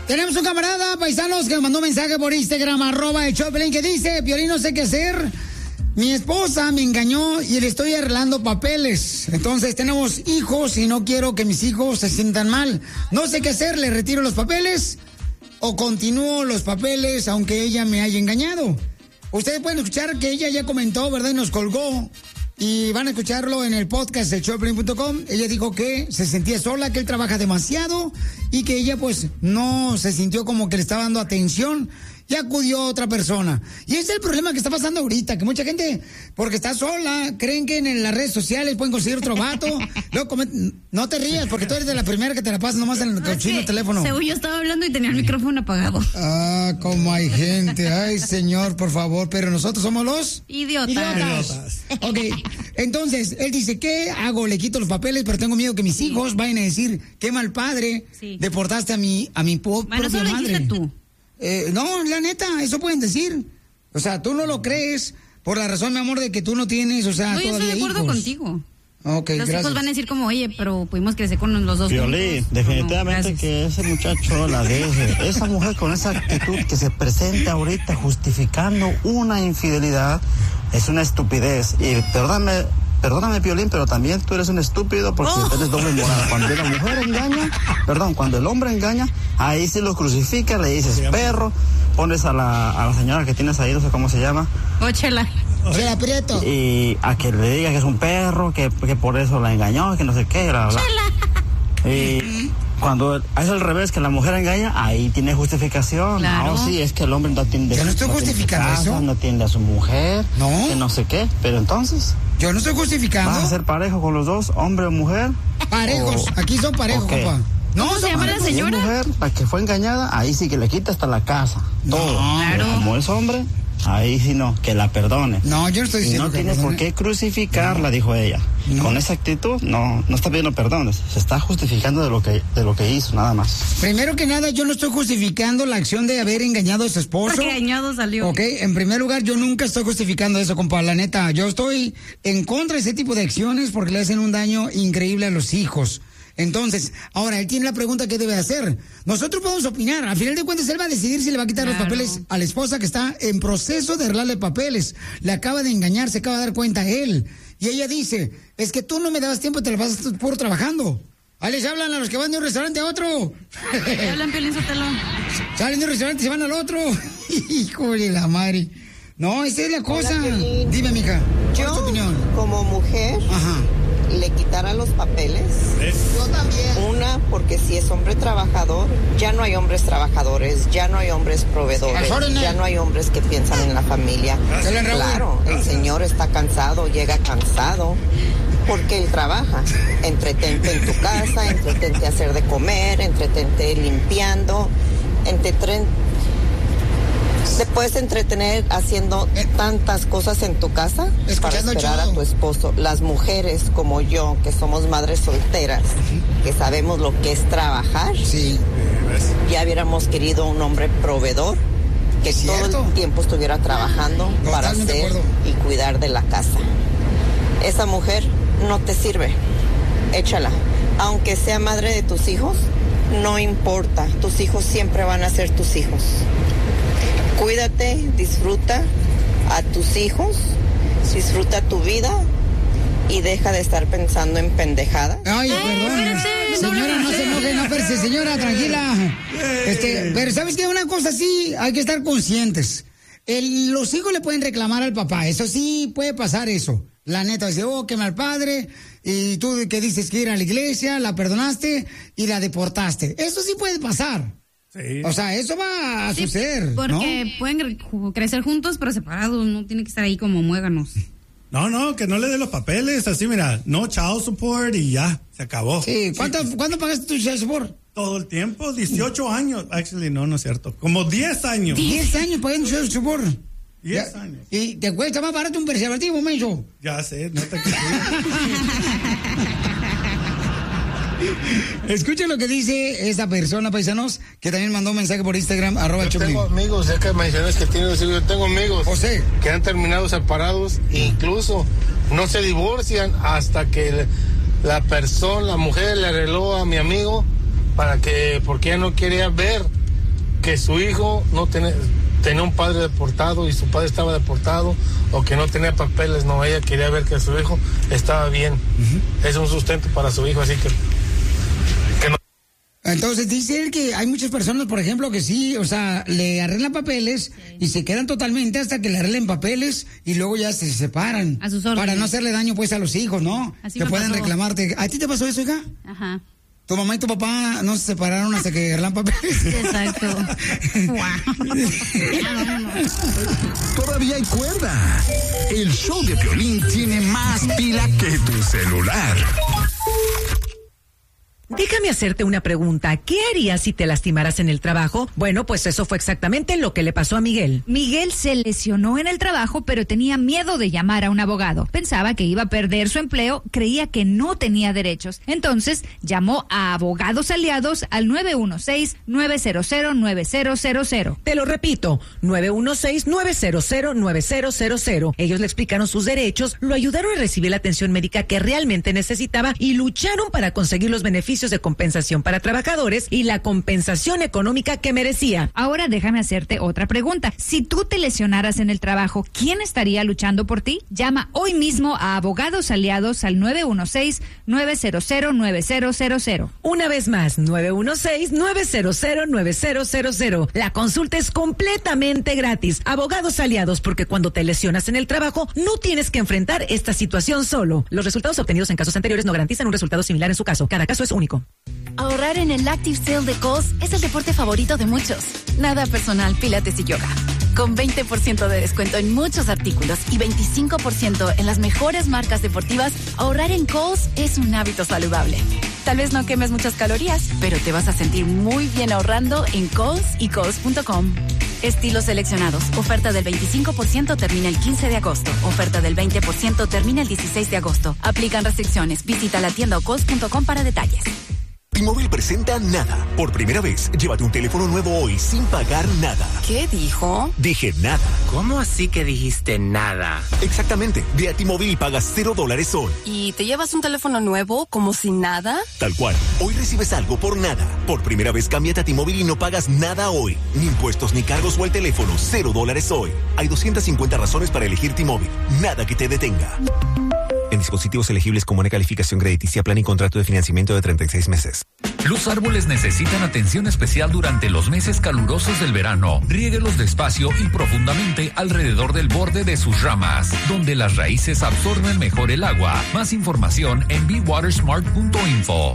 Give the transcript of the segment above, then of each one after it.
Tenemos un camarada, paisanos, que me mandó un mensaje por Instagram, @el_Choplin, que dice: Piolín, no sé qué hacer. Mi esposa me engañó y le estoy arreglando papeles. Entonces tenemos hijos y no quiero que mis hijos se sientan mal. No sé qué hacer, ¿le retiro los papeles o continúo los papeles aunque ella me haya engañado? Ustedes pueden escuchar que ella ya comentó, ¿verdad? Y nos colgó. Y van a escucharlo en el podcast de Choplin.com. Ella dijo que se sentía sola, que él trabaja demasiado y que ella pues no se sintió como que le estaba dando atención y acudió a otra persona. Y ese es el problema que está pasando ahorita, que mucha gente, porque está sola, creen que en las redes sociales pueden conseguir otro vato. Luego no te rías, porque tú eres de la primera que te la pasas nomás en el cochino teléfono. Según yo estaba hablando y tenía el micrófono apagado. Ah, como hay gente. Ay, señor, por favor, pero nosotros somos los... Idiotas. Ok, entonces, él dice, ¿qué hago? Le quito los papeles, pero tengo miedo que mis hijos vayan a decir, qué mal padre, deportaste a mi propia eso lo madre. dijiste tú. No, la neta, eso pueden decir. O sea, tú no lo crees por la razón, mi amor, de que tú no tienes, o sea, no, yo todavía estoy de acuerdo hijos. contigo. Okay, los gracias. hijos van a decir como, oye, pero pudimos crecer con los dos. Piolín, definitivamente que ese muchacho la deje. Esa mujer con esa actitud que se presenta ahorita justificando una infidelidad es una estupidez. Y perdóname, Piolín, pero también tú eres un estúpido porque eres doble moral. Cuando la mujer engaña, cuando el hombre engaña, ahí sí lo crucifica, le dices perro, pones a la señora que tienes ahí, no sé cómo se llama. Chela Prieto. Y a que le diga que es un perro, que por eso la engañó, que no sé qué, bla, bla. Y cuando es al revés, que la mujer engaña, ahí tiene justificación. Claro. No, sí, es que el hombre no atiende. Yo no estoy justificando eso. No atiende a su mujer. No. Que no sé qué. Pero entonces, yo no estoy justificando. ¿vas a ser parejo con los dos, hombre o mujer? Parejos, aquí son parejos, papá. No, ¿cómo se llama la señora? Si es mujer, la que fue engañada, ahí sí que le quita hasta la casa. Todo. Claro. Pero como es hombre, ahí sí no, que la perdone. No, yo no estoy diciendo no que tienes por qué crucificarla, dijo ella. No. Con esa actitud, no está pidiendo perdones. Se está justificando de lo que hizo, nada más. Primero que nada, yo no estoy justificando la acción de haber engañado a su esposo. Porque engañado salió. Ok, en primer lugar, yo nunca estoy justificando eso, compa, la neta. Yo estoy en contra de ese tipo de acciones porque le hacen un daño increíble a los hijos. Entonces, ahora, él tiene la pregunta qué debe hacer. Nosotros podemos opinar. Al final de cuentas, él va a decidir si le va a quitar los papeles a la esposa que está en proceso de arreglarle papeles. Le acaba de engañar, se acaba de dar cuenta él. Y ella dice, es que tú no me dabas tiempo, te la pasas puro trabajando. Ahí les hablan a los que van de un restaurante a otro. Hablan, Piolín Sotelo. Salen de un restaurante y se van al otro. Hijo de la madre. No, esa es la cosa. Dime, mija, ¿cuál es tu opinión? Como mujer... Ajá. Le quitara los papeles. Yo también. Una, porque si es hombre trabajador, ya no hay hombres trabajadores, ya no hay hombres proveedores, ya no hay hombres que piensan en la familia. Claro, el señor está cansado, llega cansado, porque él trabaja. Entretente en tu casa, entretente a hacer de comer, entretente limpiando, te puedes entretener haciendo tantas cosas en tu casa para esperar a tu esposo. Las mujeres como yo, que somos madres solteras, que sabemos lo que es trabajar, ya hubiéramos querido un hombre proveedor que todo el tiempo estuviera trabajando para hacer y cuidar de la casa. Esa mujer no te sirve, échala. Aunque sea madre de tus hijos, no importa, tus hijos siempre van a ser tus hijos. Cuídate, disfruta a tus hijos, disfruta tu vida y deja de estar pensando en pendejadas. Ay, perdón. Señora, no se enoje, no, pero señora, tranquila. Pero ¿sabes qué? Una cosa sí, hay que estar conscientes. Los hijos le pueden reclamar al papá, eso sí puede pasar eso. La neta, dice, qué mal padre, y tú que dices que ir a la iglesia, la perdonaste y la deportaste. Eso sí puede pasar. Sí. O sea, eso va a suceder, porque ¿no? Pueden crecer juntos, pero separados, no tienen que estar ahí como muéganos. No, que no le dé los papeles, así mira, no child support y ya, se acabó. Sí, ¿cuándo pagaste tu child support? Todo el tiempo, 18 años, actually no es cierto, como 10 años. 10 años pagando child support. 10 años. Y te cuesta más barato un preservativo, menso. Ya sé, no te creas. Escuchen lo que dice esa persona, paisanos, que también mandó un mensaje por Instagram, Yo tengo amigos, ya que mencionas que tienes hijos, yo tengo amigos que han terminado separados e incluso no se divorcian hasta que la mujer le arregló a mi amigo porque ella no quería ver que su hijo no tenía un padre deportado y su padre estaba deportado o que no tenía papeles, no, ella quería ver que su hijo estaba bien. Es un sustento para su hijo, así que no. Entonces dice él que hay muchas personas, por ejemplo, que sí, o sea, le arreglan papeles y se quedan totalmente hasta que le arreglen papeles y luego ya se separan. A sus órdenes. Para no hacerle daño pues a los hijos, ¿no? Así que me pueden pasó. reclamarte. ¿A ti te pasó eso, hija? Ajá. ¿Tu mamá y tu papá no se separaron hasta que arreglan papeles? Exacto. Todavía hay cuerda. El show de Piolín tiene más pila que tu celular. Déjame hacerte una pregunta. ¿Qué harías si te lastimaras en el trabajo? Bueno, pues eso fue exactamente lo que le pasó a Miguel. Miguel se lesionó en el trabajo, pero tenía miedo de llamar a un abogado. Pensaba que iba a perder su empleo, creía que no tenía derechos. Entonces, llamó a Abogados Aliados al 916-900-9000. Te lo repito, 916-900-9000. Ellos le explicaron sus derechos, lo ayudaron a recibir la atención médica que realmente necesitaba y lucharon para conseguir los beneficios de compensación para trabajadores y la compensación económica que merecía. Ahora déjame hacerte otra pregunta. Si tú te lesionaras en el trabajo, ¿quién estaría luchando por ti? Llama hoy mismo a Abogados Aliados al 916-900-9000. Una vez más, 916-900-9000. La consulta es completamente gratis. Abogados Aliados, porque cuando te lesionas en el trabajo, no tienes que enfrentar esta situación solo. Los resultados obtenidos en casos anteriores no garantizan un resultado similar en su caso. Cada caso es único. Ahorrar en el Active Sale de Kohl's es el deporte favorito de muchos. Nada personal, pilates y yoga. Con 20% de descuento en muchos artículos y 25% en las mejores marcas deportivas, ahorrar en Kohl's es un hábito saludable. Tal vez no quemes muchas calorías, pero te vas a sentir muy bien ahorrando en Kohl's y Kohl's.com. Estilos seleccionados. Oferta del 25% termina el 15 de agosto. Oferta del 20% termina el 16 de agosto. Aplican restricciones. Visita la tienda o Kohl's.com para detalles. T-Mobile presenta Nada. Por primera vez, llévate un teléfono nuevo hoy sin pagar nada. ¿Qué dijo? Dije nada. ¿Cómo así que dijiste nada? Exactamente. Ve a T-Mobile y pagas $0 hoy. ¿Y te llevas un teléfono nuevo como si nada? Tal cual. Hoy recibes algo por nada. Por primera vez, cámbiate a T-Mobile y no pagas nada hoy. Ni impuestos ni cargos o el teléfono. $0 hoy. Hay 250 razones para elegir T-Mobile. Nada que te detenga. En dispositivos elegibles con buena calificación crediticia, plan y contrato de financiamiento de 36 meses. Los árboles necesitan atención especial durante los meses calurosos del verano. Riéguelos despacio y profundamente alrededor del borde de sus ramas, donde las raíces absorben mejor el agua. Más información en bewatersmart.info.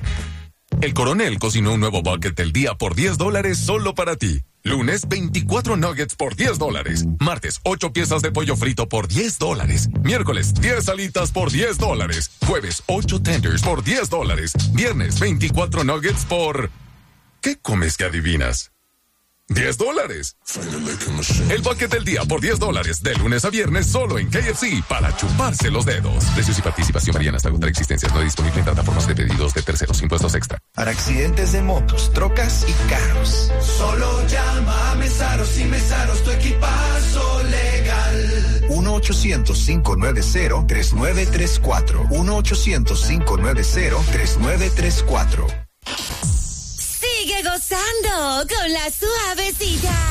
El Coronel cocinó un nuevo bucket del día por $10 solo para ti. Lunes, 24 nuggets por $10. Martes, 8 piezas de pollo frito por $10. Miércoles, 10 alitas por $10. Jueves, 8 tenders por $10. Viernes, 24 nuggets por... ¿Qué comes que adivinas? $10. El bucket del día por $10. De lunes a viernes solo en KFC para chuparse los dedos. Precios y participación varían hasta agotar existencias. No disponible en plataformas de pedidos de terceros. Impuestos extra. Para accidentes de motos, trocas y carros. Solo llama a Mesaros y Mesaros, tu equipazo legal. 1-800-590-3934. 1-800-590-3934. Sigue gozando con la suavecita.